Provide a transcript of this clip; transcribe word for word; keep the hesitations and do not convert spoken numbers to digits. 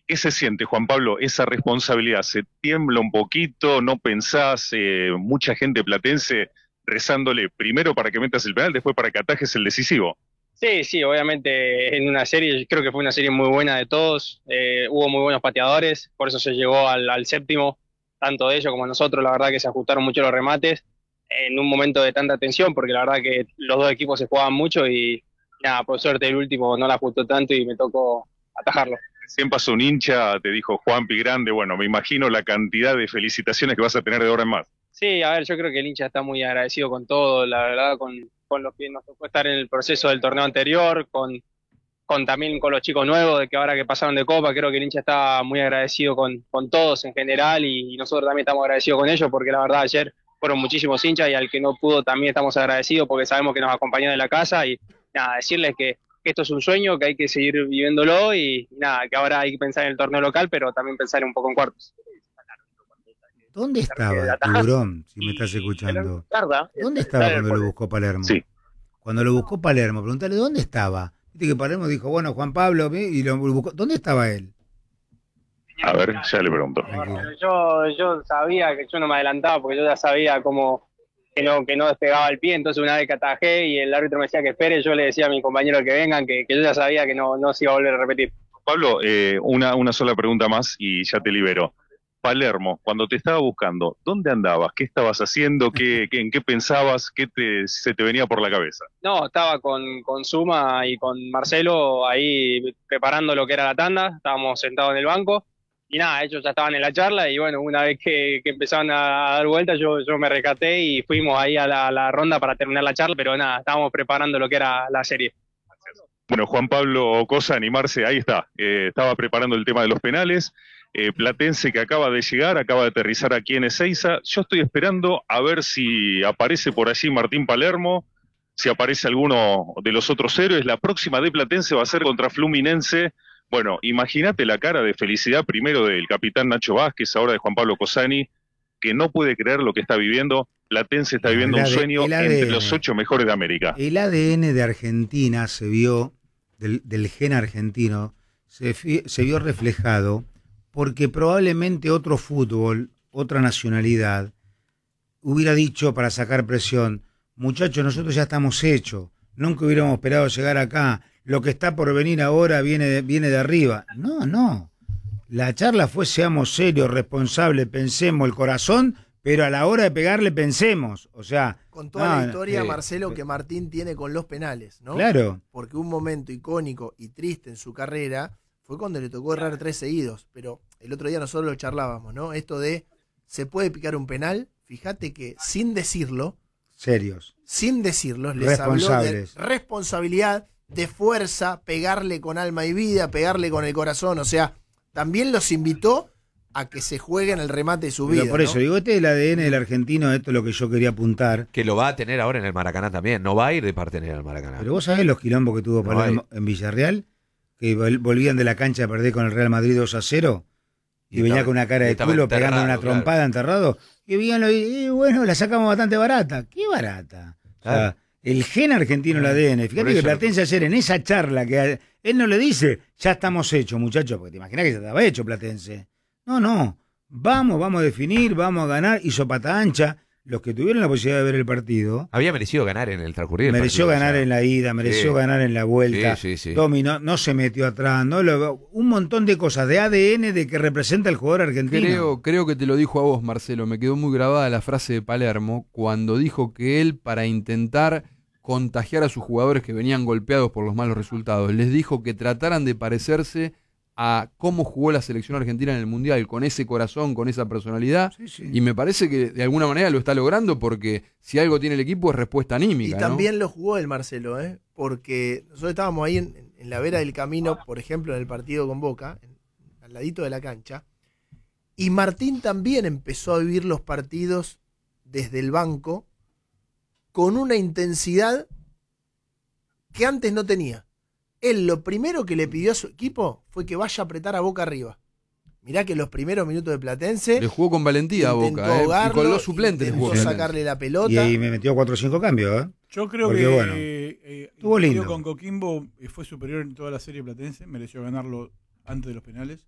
¿Qué se siente, Juan Pablo, esa responsabilidad? ¿Se tiembla un poquito? ¿No pensás? Eh, mucha gente platense rezándole primero para que metas el penal, después para que atajes el decisivo. Sí, sí, obviamente en una serie, creo que fue una serie muy buena de todos, eh, hubo muy buenos pateadores, por eso se llegó al, al séptimo, tanto de ellos como nosotros, la verdad que se ajustaron mucho los remates en un momento de tanta tensión, porque la verdad que los dos equipos se jugaban mucho y nada, por suerte el último no la ajustó tanto y me tocó atajarlo. Recién pasó un hincha, te dijo Juanpi Grande, bueno, me imagino la cantidad de felicitaciones que vas a tener de ahora en más. Sí, a ver, yo creo que el hincha está muy agradecido con todo, la verdad, con, con lo que nos tocó estar en el proceso del torneo anterior, con con también con los chicos nuevos de que ahora que pasaron de Copa, creo que el hincha está muy agradecido con, con todos en general y, y nosotros también estamos agradecidos con ellos porque la verdad ayer fueron muchísimos hinchas y al que no pudo también estamos agradecidos porque sabemos que nos acompañó de la casa y nada, decirles que, que esto es un sueño, que hay que seguir viviéndolo y, y nada, que ahora hay que pensar en el torneo local, pero también pensar un poco en cuartos. ¿Dónde estaba Tiburón, si me estás escuchando? ¿Dónde estaba cuando lo buscó Palermo? Sí. Cuando lo buscó Palermo, preguntale ¿dónde estaba? Viste que Palermo dijo, bueno, Juan Pablo, y lo buscó. ¿Dónde estaba él? A ver, ya le pregunto. Yo, yo sabía que yo no me adelantaba porque yo ya sabía cómo que no, que no despegaba el pie, entonces una vez que atajé y el árbitro me decía que espere, yo le decía a mis compañeros que vengan, que, que yo ya sabía que no, no se iba a volver a repetir. Pablo, eh, una, una sola pregunta más y ya te libero. Palermo, cuando te estaba buscando, ¿dónde andabas? ¿Qué estabas haciendo? ¿Qué, qué, ¿En qué pensabas? ¿Qué te, se te venía por la cabeza? No, estaba con, con Suma y con Marcelo ahí preparando lo que era la tanda, estábamos sentados en el banco y nada, ellos ya estaban en la charla y bueno, una vez que, que empezaron a dar vueltas yo, yo me rescaté y fuimos ahí a la, a la ronda para terminar la charla, pero nada, estábamos preparando lo que era la serie. Bueno, Juan Pablo Cosa, animarse, ahí está. Eh, estaba preparando el tema de los penales. Eh, Platense que acaba de llegar, acaba de aterrizar aquí en Ezeiza. Yo estoy esperando a ver si aparece por allí Martín Palermo, si aparece alguno de los otros héroes. La próxima de Platense va a ser contra Fluminense. Bueno, imagínate la cara de felicidad primero del capitán Nacho Vázquez, ahora de Juan Pablo Cosani, que no puede creer lo que está viviendo. Platense está viviendo un sueño entre los ocho mejores de América. El A D N de Argentina se vio, del, del gen argentino, se, se vio reflejado porque probablemente otro fútbol, otra nacionalidad, hubiera dicho para sacar presión, muchachos, nosotros ya estamos hechos, nunca hubiéramos esperado llegar acá, lo que está por venir ahora viene de, viene de arriba. No, no, la charla fue seamos serios, responsables, pensemos el corazón, pero a la hora de pegarle pensemos, o sea... Con toda no, la historia, eh, Marcelo, que Martín tiene con los penales, ¿no? Claro. Porque un momento icónico y triste en su carrera fue cuando le tocó errar tres seguidos, pero el otro día nosotros lo charlábamos, ¿no? Esto de, ¿se puede picar un penal? Fíjate que sin decirlo... Serios. Sin decirlo, les habló de Responsables. responsabilidad, de fuerza, pegarle con alma y vida, pegarle con el corazón, o sea, también los invitó a que se jueguen el remate de su Pero vida. por eso, ¿no? digo, este es el A D N del argentino, esto es lo que yo quería apuntar. Que lo va a tener ahora en el Maracaná también, no va a ir de partener al Maracaná. Pero vos sabés los quilombos que tuvo Palermo no en Villarreal, que volvían de la cancha a perder con el Real Madrid dos a cero, y, y venía estaba, con una cara de culo pegando una trompada, claro, enterrado, y veían lo, y bueno, la sacamos bastante barata. ¿Qué barata? O sea, claro, el gen argentino, el A D N. Fíjate que Platense ayer en esa charla, que él no le dice, ya estamos hechos, muchachos, porque te imaginas que ya estaba hecho Platense. No, no. Vamos, vamos a definir, vamos a ganar, hizo pata ancha. Los que tuvieron la posibilidad de ver el partido... Había merecido ganar en el transcurrir. Mereció partido, ganar, o sea, en la ida, mereció sí, ganar en la vuelta. Sí, sí, sí. Dominó, no se metió atrás, no lo, un montón de cosas de A D N de que representa el jugador argentino. Creo, creo que te lo dijo a vos, Marcelo. Me quedó muy grabada la frase de Palermo cuando dijo que él, para intentar contagiar a sus jugadores que venían golpeados por los malos resultados, les dijo que trataran de parecerse a cómo jugó la selección argentina en el Mundial, con ese corazón, con esa personalidad, sí, sí. Y me parece que de alguna manera lo está logrando porque si algo tiene el equipo es respuesta anímica. Y también, ¿no?, lo jugó el Marcelo, ¿eh? Porque nosotros estábamos ahí en, en la vera del camino, por ejemplo, en el partido con Boca, en, al ladito de la cancha, y Martín también empezó a vivir los partidos desde el banco con una intensidad que antes no tenía. Él lo primero que le pidió a su equipo fue que vaya a apretar a Boca arriba. Mirá que los primeros minutos de Platense... Le jugó con valentía a Boca, eh, ahogarlo, y con los suplentes. Intentó sacarle la pelota. Y ahí me metió cuatro o cinco cambios, ¿eh? Yo creo Porque, que bueno, eh, estuvo lindo. Con Coquimbo fue superior en toda la serie Platense, mereció ganarlo antes de los penales.